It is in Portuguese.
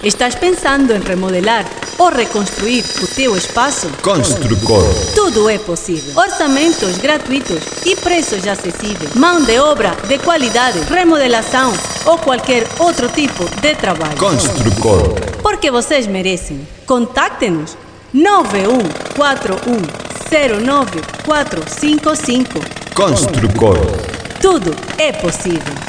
Estás pensando em remodelar ou reconstruir o teu espaço? Construcor. Tudo é possível. Orçamentos gratuitos e preços acessíveis. Mão de obra de qualidade, remodelação ou qualquer outro tipo de trabalho. Construcor. Porque vocês merecem. Contacte-nos 9141094555. Construcor. Tudo é possível.